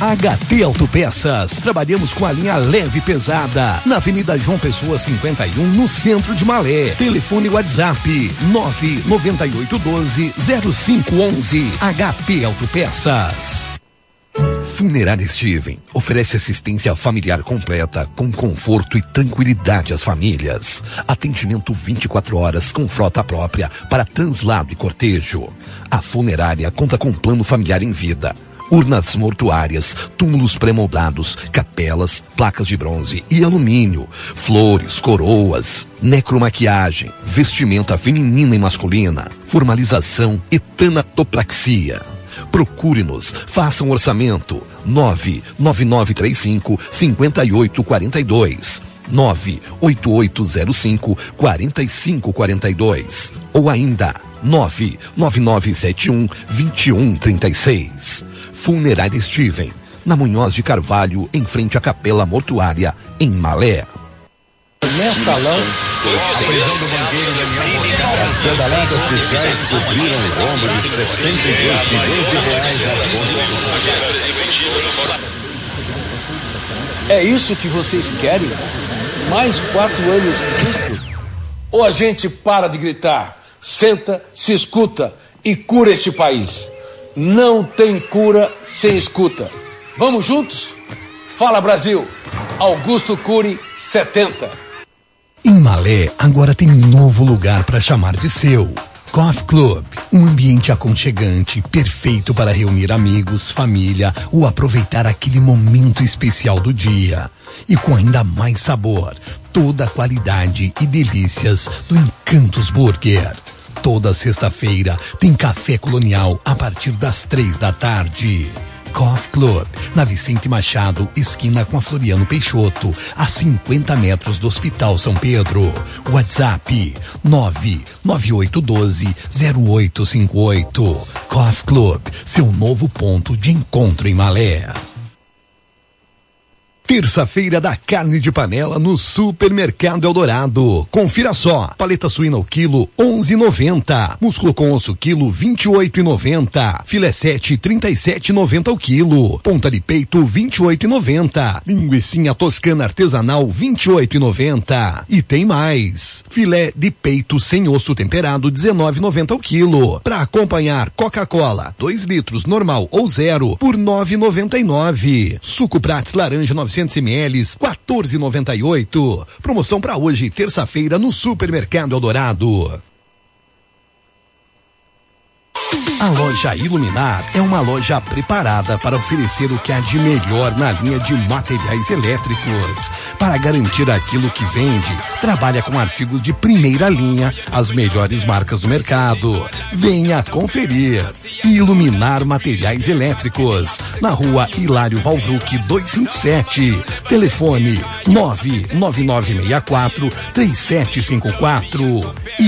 HT Autopeças. Trabalhamos com a linha leve e pesada. Na Avenida João Pessoa 51, no centro de Malé. Telefone WhatsApp 99812-0511. HT Autopeças. Funerária Steven oferece assistência familiar completa com conforto e tranquilidade às famílias. Atendimento 24 horas com frota própria para translado e cortejo. A funerária conta com plano familiar em vida, urnas mortuárias, túmulos pré-moldados, capelas, placas de bronze e alumínio, flores, coroas, necromaquiagem, vestimenta feminina e masculina, formalização e tanatopraxia. Procure-nos, faça um orçamento 99935-5842, 98805-4542 ou ainda 99971-2136. Funerária Steven, na Munhoz de Carvalho, em frente à Capela Mortuária, em Malé. Mensalão, a prisão do banqueiro Daniel Moscardo. Escandaladas fiscais cobriram o rombo de 72 milhões de reais nas contas. É isso que vocês querem? Mais 4 anos disso? Ou a gente para de gritar, senta, se escuta e cura este país? Não tem cura sem escuta. Vamos juntos? Fala, Brasil! Augusto Cury, 70. Em Malé, agora tem um novo lugar para chamar de seu. Coffee Club, um ambiente aconchegante, perfeito para reunir amigos, família ou aproveitar aquele momento especial do dia. E com ainda mais sabor, toda a qualidade e delícias do Encantos Burger. Toda sexta-feira tem café colonial a partir das 3 da tarde. Coffee Club, na Vicente Machado, esquina com a Floriano Peixoto, a 50 metros do Hospital São Pedro. WhatsApp 99812-0858. Coffee Club, seu novo ponto de encontro em Malé. Terça-feira da carne de panela no Supermercado Eldorado. Confira só. Paleta suína ao quilo 11,90. Músculo com osso quilo 28,90. Filé 7 37,90 ao quilo. Ponta de peito 28,90. Linguicinha toscana artesanal 28,90. E tem mais. Filé de peito sem osso temperado 19,90 ao quilo. Para acompanhar Coca-Cola 2 litros normal ou zero por 9,99. Suco Prats laranja 900 ml, 14,98. Promoção para hoje, terça-feira, no Supermercado Eldorado. A loja Iluminar é uma loja preparada para oferecer o que há de melhor na linha de materiais elétricos. Para garantir aquilo que vende, trabalha com artigos de primeira linha, as melhores marcas do mercado. Venha conferir. Iluminar Materiais Elétricos, na rua Hilário Valvruc 257. Telefone 99964-3754.